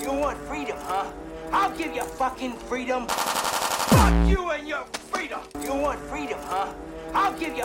You want freedom, huh? I'll give you fucking freedom. Fuck you and your freedom. You want freedom, huh? I'll give you